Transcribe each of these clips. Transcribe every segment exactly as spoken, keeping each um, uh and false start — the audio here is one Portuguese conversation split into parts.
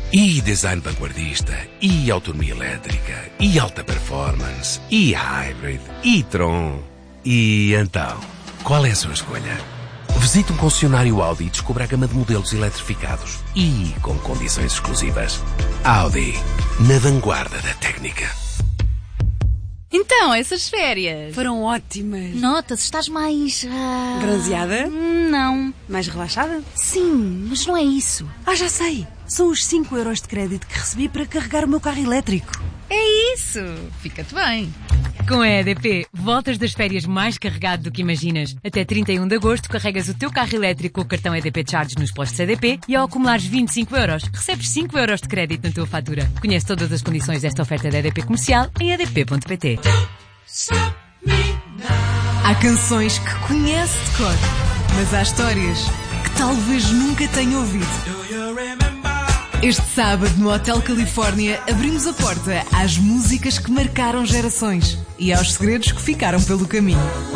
E design vanguardista, e autonomia elétrica, e alta performance, e hybrid, e Tron. E então, qual é a sua escolha? Visite um concessionário Audi e descubra a gama de modelos eletrificados e com condições exclusivas. Audi, na vanguarda da técnica. Então, essas férias foram ótimas. Notas, estás mais... Uh... bronzeada? Não. Mais relaxada? Sim, mas não é isso. Ah, já sei. São os cinco euros de crédito que recebi para carregar o meu carro elétrico. É isso. Fica-te bem. Com a E D P, voltas das férias mais carregado do que imaginas. Até trinta e um de agosto, carregas o teu carro elétrico com o cartão E D P Charge nos postos E D P e ao acumulares vinte e cinco euros, recebes cinco euros de crédito na tua fatura. Conhece todas as condições desta oferta da E D P Comercial em e d p ponto p t. Há canções que conhece de cor, mas há histórias que talvez nunca tenha ouvido. Este sábado, no Hotel Califórnia, abrimos a porta às músicas que marcaram gerações e aos segredos que ficaram pelo caminho.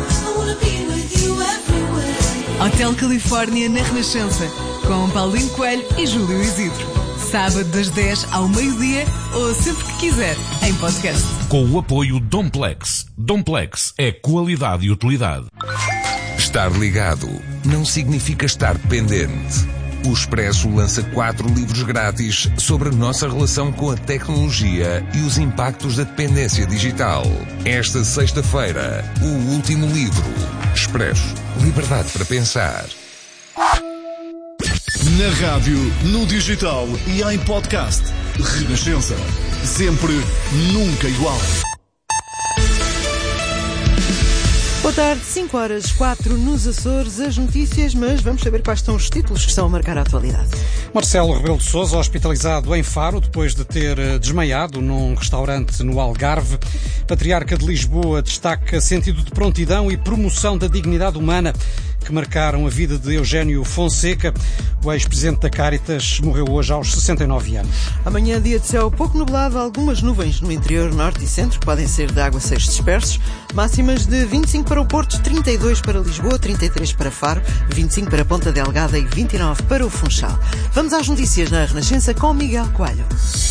Hotel Califórnia na Renascença, com Paulinho Coelho e Júlio Isidro. Sábado das dez ao meio-dia ou sempre que quiser, em podcast. Com o apoio Domplex. Domplex é qualidade e utilidade. Estar ligado não significa estar dependente. O Expresso lança quatro livros grátis sobre a nossa relação com a tecnologia e os impactos da dependência digital. Esta sexta-feira, o último livro. Expresso. Liberdade para pensar. Na rádio, no digital e em podcast. Renascença. Sempre, nunca igual. Boa tarde, cinco horas quatro nos Açores, as notícias, mas vamos saber quais são os títulos que estão a marcar a atualidade. Marcelo Rebelo de Sousa, hospitalizado em Faro, depois de ter desmaiado num restaurante no Algarve. Patriarca de Lisboa destaca sentido de prontidão e promoção da dignidade humana que marcaram a vida de Eugénio Fonseca. O ex-presidente da Cáritas morreu hoje aos sessenta e nove anos. Amanhã, dia de céu pouco nublado, algumas nuvens no interior, norte e centro, que podem ser de aguaceiros dispersos. Máximas de vinte e cinco para o Porto, trinta e dois para Lisboa, trinta e três para Faro, vinte e cinco para Ponta Delgada e vinte e nove para o Funchal. Vamos às notícias na Renascença com Miguel Coelho.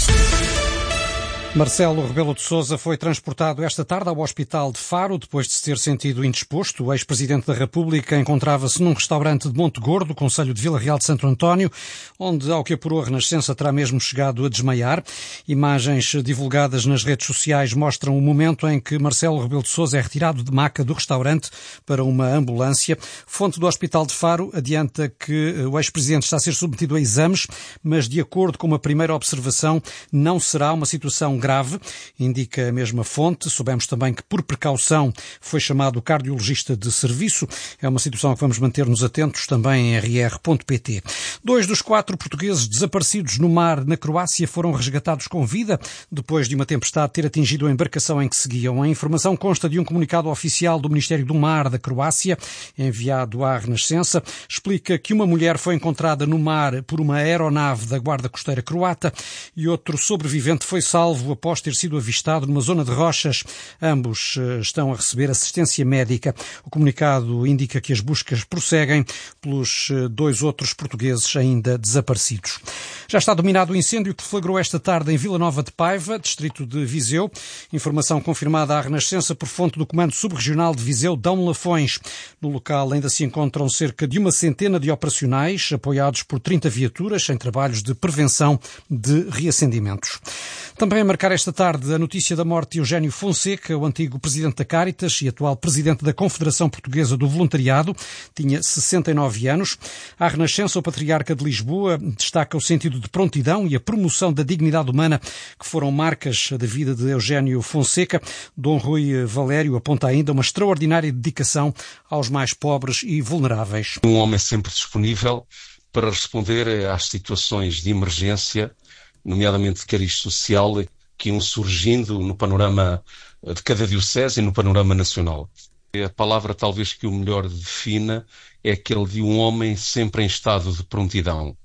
Marcelo Rebelo de Sousa foi transportado esta tarde ao Hospital de Faro depois de se ter sentido indisposto. O ex-presidente da República encontrava-se num restaurante de Monte Gordo, concelho de Vila Real de Santo António, onde, ao que apurou a Renascença, terá mesmo chegado a desmaiar. Imagens divulgadas nas redes sociais mostram o momento em que Marcelo Rebelo de Sousa é retirado de maca do restaurante para uma ambulância. Fonte do Hospital de Faro adianta que o ex-presidente está a ser submetido a exames, mas, de acordo com uma primeira observação, não será uma situação grave, indica a mesma fonte. Soubemos também que, por precaução, foi chamado o cardiologista de serviço. É uma situação a que vamos manter-nos atentos também em r r ponto p t. Dois dos quatro portugueses desaparecidos no mar na Croácia foram resgatados com vida depois de uma tempestade ter atingido a embarcação em que seguiam. A informação consta de um comunicado oficial do Ministério do Mar da Croácia, enviado à Renascença. Explica que uma mulher foi encontrada no mar por uma aeronave da Guarda Costeira croata e outro sobrevivente foi salvo após ter sido avistado numa zona de rochas. Ambos estão a receber assistência médica. O comunicado indica que as buscas prosseguem pelos dois outros portugueses ainda desaparecidos. Já está dominado o incêndio que deflagrou esta tarde em Vila Nova de Paiva, distrito de Viseu. Informação confirmada à Renascença por fonte do Comando Subregional de Viseu, Dão Lafões. No local ainda se encontram cerca de uma centena de operacionais, apoiados por trinta viaturas, em trabalhos de prevenção de reacendimentos. Também a marcar esta tarde a notícia da morte de Eugénio Fonseca, o antigo presidente da Cáritas e atual presidente da Confederação Portuguesa do Voluntariado. Tinha sessenta e nove anos. À Renascença, o patriarca de Lisboa destaca o sentido de prontidão e a promoção da dignidade humana que foram marcas da vida de Eugénio Fonseca. Dom Rui Valério aponta ainda uma extraordinária dedicação aos mais pobres e vulneráveis. Um homem sempre disponível para responder às situações de emergência, nomeadamente de cariz social, que iam surgindo no panorama de cada diocese e no panorama nacional. A palavra talvez que o melhor defina é aquele de um homem sempre em estado de prontidão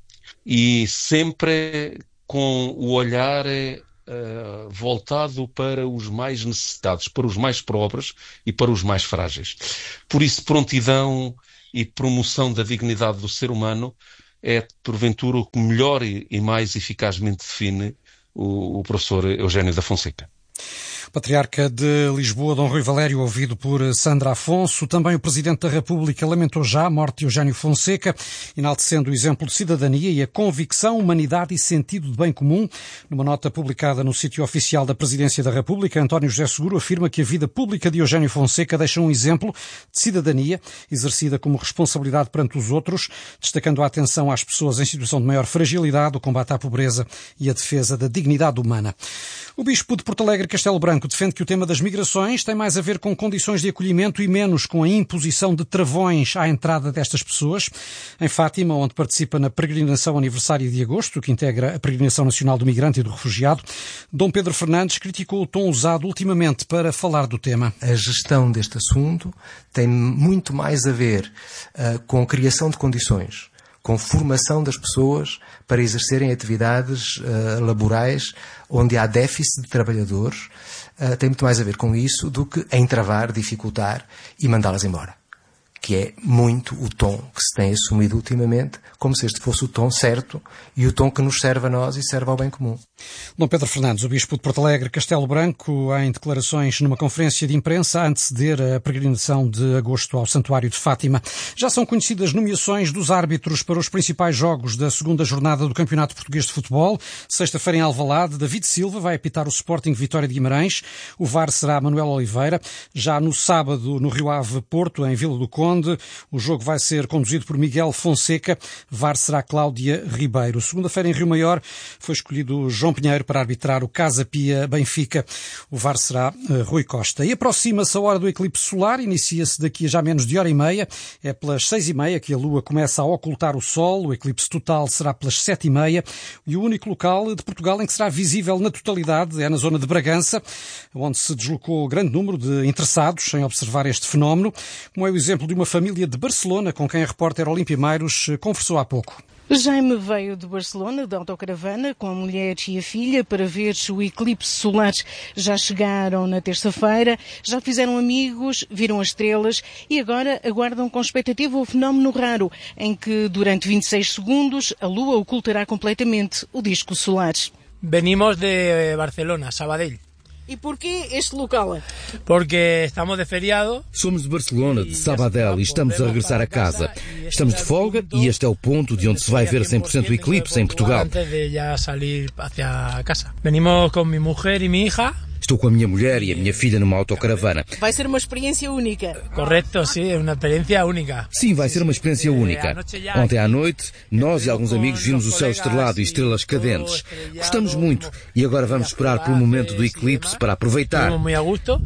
e sempre com o olhar uh, voltado para os mais necessitados, para os mais pobres e para os mais frágeis. Por isso, prontidão e promoção da dignidade do ser humano é, porventura, o que melhor e mais eficazmente define o, o professor Eugênio da Fonseca. Patriarca de Lisboa, Dom Rui Valério, ouvido por Sandra Afonso. Também o Presidente da República lamentou já a morte de Eugênio Fonseca, enaltecendo o exemplo de cidadania e a convicção, humanidade e sentido de bem comum. Numa nota publicada no sítio oficial da Presidência da República, António José Seguro afirma que a vida pública de Eugênio Fonseca deixa um exemplo de cidadania, exercida como responsabilidade perante os outros, destacando a atenção às pessoas em situação de maior fragilidade, o combate à pobreza e a defesa da dignidade humana. O Bispo de Porto Alegre, Castelo Branco, defende que o tema das migrações tem mais a ver com condições de acolhimento e menos com a imposição de travões à entrada destas pessoas. Em Fátima, onde participa na peregrinação aniversária de agosto, que integra a Peregrinação Nacional do Migrante e do Refugiado, Dom Pedro Fernandes criticou o tom usado ultimamente para falar do tema. A gestão deste assunto tem muito mais a ver uh, com a criação de condições, com formação das pessoas para exercerem atividades uh, laborais onde há déficit de trabalhadores, uh, tem muito mais a ver com isso do que entravar, dificultar e mandá-las embora. Que é muito o tom que se tem assumido ultimamente, como se este fosse o tom certo e o tom que nos serve a nós e serve ao bem comum. Dom Pedro Fernandes, o Bispo de Porto Alegre, Castelo Branco, em declarações numa conferência de imprensa a anteceder a peregrinação de agosto ao Santuário de Fátima. Já são conhecidas nomeações dos árbitros para os principais jogos da segunda jornada do Campeonato Português de Futebol. Sexta-feira em Alvalade, David Silva vai apitar o Sporting Vitória de Guimarães. O V A R será Manuel Oliveira. Já no sábado, no Rio Ave Porto, em Vila do Conde, o jogo vai ser conduzido por Miguel Fonseca. V A R será Cláudia Ribeiro. Segunda-feira em Rio Maior foi escolhido João Pinheiro para arbitrar o Casa Pia Benfica. O V A R será uh, Rui Costa. E aproxima-se a hora do eclipse solar. Inicia-se daqui a já menos de hora e meia. É pelas seis e meia que a Lua começa a ocultar o Sol. O eclipse total será pelas sete e meia. E o único local de Portugal em que será visível na totalidade é na zona de Bragança, onde se deslocou grande número de interessados em observar este fenómeno, como é o exemplo de uma família de Barcelona com quem a repórter Olímpia Meiros conversou há pouco. Jaime veio de Barcelona, de autocaravana, com a mulher e a filha, para ver o eclipse solar. Já chegaram na terça-feira, já fizeram amigos, viram as estrelas e agora aguardam com expectativa o fenómeno raro, em que durante vinte e seis segundos a Lua ocultará completamente o disco solar. Venimos de Barcelona, Sabadell. E porquê este local? Porque estamos de feriado. Somos de Barcelona, de Sabadell, e estamos a regressar a casa. Estamos de folga e este é o ponto de onde se vai ver cem por cento o eclipse em Portugal. Antes de já sair hacia casa. Venimos com minha mulher e minha hija. Estou com a minha mulher e a minha filha numa autocaravana. Vai ser uma experiência única. Correto, sim, é uma experiência única. Sim, vai ser uma experiência única. Ontem à noite, nós e alguns amigos vimos o céu estrelado e estrelas cadentes. Gostamos muito e agora vamos esperar pelo momento do eclipse para aproveitar. Estamos muito a gusto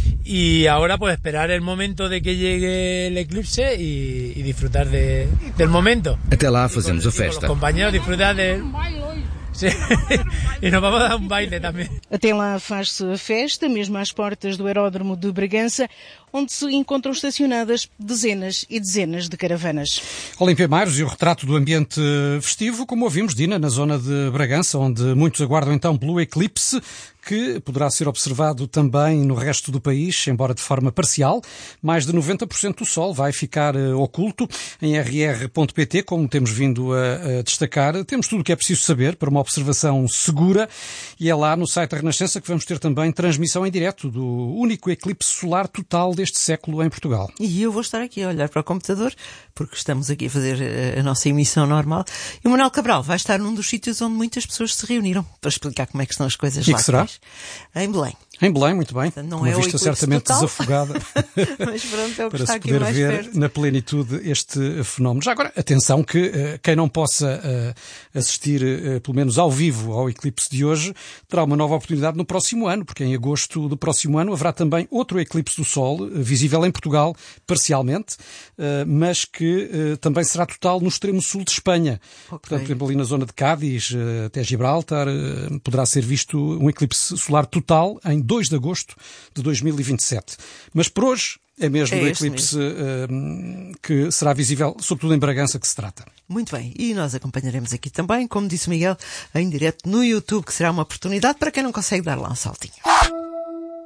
e agora pues esperar el momento de que llegue el eclipse y, y disfrutar de, del momento. Até lá fazemos a festa. Os companheiros disfrutar de... Sim. E nos vamos dar um baile também. Até lá faz-se a festa, mesmo às portas do aeródromo de Bragança, onde se encontram estacionadas dezenas e dezenas de caravanas. Olímpia Meiros e o retrato do ambiente festivo, como ouvimos, Dina, na zona de Bragança, onde muitos aguardam então pelo eclipse, que poderá ser observado também no resto do país, embora de forma parcial. Mais de noventa por cento do sol vai ficar uh, oculto. Em r r ponto p t, como temos vindo a, a destacar, temos tudo o que é preciso saber para uma observação segura, e é lá no site da Renascença que vamos ter também transmissão em direto do único eclipse solar total deste século em Portugal. E eu vou estar aqui a olhar para o computador, porque estamos aqui a fazer a nossa emissão normal, e o Manuel Cabral vai estar num dos sítios onde muitas pessoas se reuniram para explicar como é que estão as coisas e lá. Que será? Em Belém. Em Belém, muito bem. Não Uma é vista certamente total, desafogada mas pronto, é o que para está se aqui poder mais ver perto. na plenitude este fenómeno. Já agora, atenção que uh, quem não possa uh, assistir, uh, pelo menos ao vivo, ao eclipse de hoje, terá uma nova oportunidade no próximo ano, porque em agosto do próximo ano haverá também outro eclipse do Sol, uh, visível em Portugal, parcialmente, uh, mas que uh, também será total no extremo sul de Espanha. Okay. Portanto, por exemplo, ali na zona de Cádiz, uh, até Gibraltar, uh, poderá ser visto um eclipse solar total em dois de agosto de dois mil e vinte e sete. Mas por hoje é mesmo é do eclipse uh, que será visível, sobretudo em Bragança, que se trata. Muito bem, e nós acompanharemos aqui também, como disse o Miguel, em direto no YouTube, que será uma oportunidade para quem não consegue dar lá um saltinho.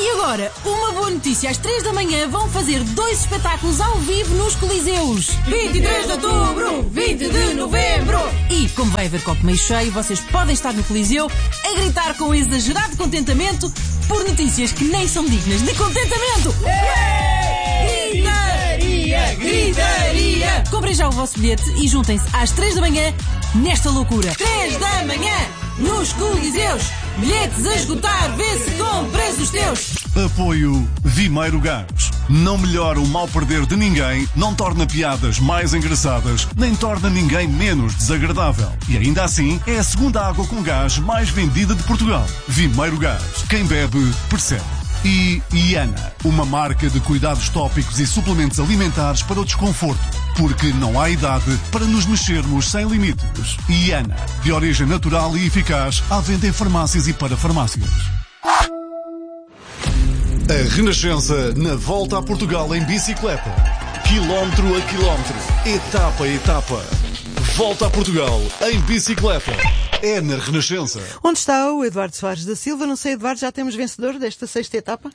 E agora, uma boa notícia. Às três da manhã vão fazer dois espetáculos ao vivo nos Coliseus. vinte e três de outubro, vinte de novembro. E, como vai haver copo meio cheio, vocês podem estar no Coliseu a gritar com exagerado contentamento por notícias que nem são dignas de contentamento. Gritaria, gritaria. Comprem já o vosso bilhete e juntem-se às três da manhã nesta loucura. três da manhã, nos Coliseus. Bilhetes a esgotar, vê se compras os teus. Apoio Vimeiro Gás. Não melhora o mal perder de ninguém, não torna piadas mais engraçadas, nem torna ninguém menos desagradável. E ainda assim, é a segunda água com gás mais vendida de Portugal. Vimeiro Gás. Quem bebe, percebe. E Iana, uma marca de cuidados tópicos e suplementos alimentares para o desconforto. Porque não há idade para nos mexermos sem limites. Iana, de origem natural e eficaz, à venda em farmácias e para farmácias. A Renascença na volta a Portugal em bicicleta. Quilómetro a quilómetro, etapa a etapa. Volta a Portugal em bicicleta. É na Renascença. Onde está o Eduardo Soares da Silva? Não sei, Eduardo, já temos vencedor desta sexta etapa?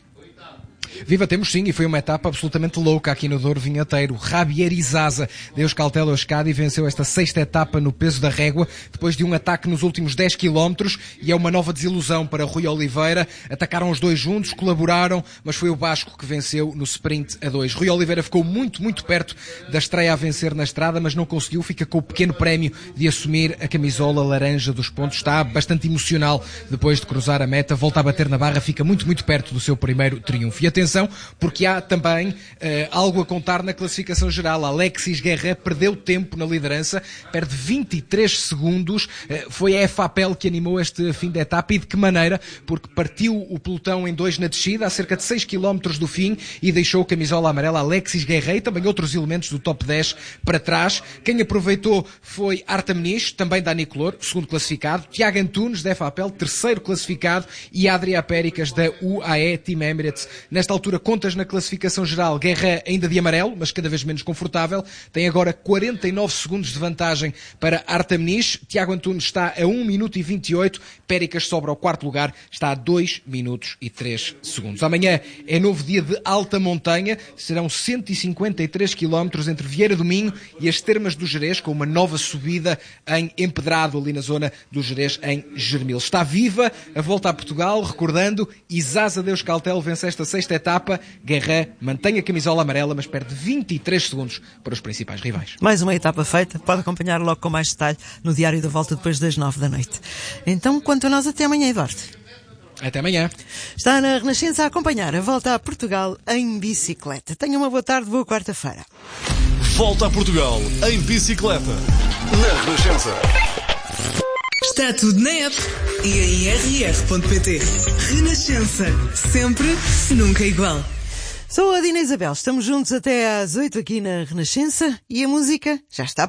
Viva, temos sim, e foi uma etapa absolutamente louca aqui no Douro Vinheteiro. Javier Izaza deu escaltelo a escada e venceu esta sexta etapa no peso da régua, depois de um ataque nos últimos dez quilómetros, e é uma nova desilusão para Rui Oliveira. Atacaram os dois juntos, colaboraram, mas foi o Basco que venceu no sprint a dois. Rui Oliveira ficou muito, muito perto da estreia a vencer na estrada, mas não conseguiu, fica com o pequeno prémio de assumir a camisola laranja dos pontos. Está bastante emocional depois de cruzar a meta, volta a bater na barra, fica muito, muito perto do seu primeiro triunfo. E atenção, porque há também uh, algo a contar na classificação geral. Alexis Guerra perdeu tempo na liderança, perde vinte e três segundos. Uh, foi a EFAPEL que animou este fim de etapa, e de que maneira? Porque partiu o pelotão em dois na descida, a cerca de seis quilómetros do fim, e deixou a camisola amarela Alexis Guerra e também outros elementos do top dez para trás. Quem aproveitou foi Arta Muniz, também da Anicolor, segundo classificado, Tiago Antunes da EFAPEL, terceiro classificado, e Adria Péricas da U A E Team Emirates. Nesta altura, contas na classificação geral, Guerra ainda de amarelo, mas cada vez menos confortável, tem agora quarenta e nove segundos de vantagem para Arta Muniz. Tiago Antunes está a um minuto e vinte e oito, Péricas sobra ao quarto lugar, está a dois minutos e três segundos. Amanhã é novo dia de alta montanha, serão cento e cinquenta e três quilómetros entre Vieira do Minho e as Termas do Gerês, com uma nova subida em empedrado ali na zona do Gerês, em Germil. Está viva a volta a Portugal, recordando, Izaza deu escaltelo, vence esta sexta etapa. Guerra mantém a camisola amarela, mas perde vinte e três segundos para os principais rivais. Mais uma etapa feita, pode acompanhar logo com mais detalhe no Diário da Volta depois das nove da noite. Então, quanto a nós, até amanhã, Eduardo. Até amanhã. Está na Renascença a acompanhar a volta a Portugal em bicicleta. Tenha uma boa tarde, boa quarta-feira. Volta a Portugal em bicicleta na Renascença. Está tudo na app e em r r ponto p t. Renascença. Sempre, nunca igual. Sou a Dina Isabel. Estamos juntos até às oito aqui na Renascença e a música já está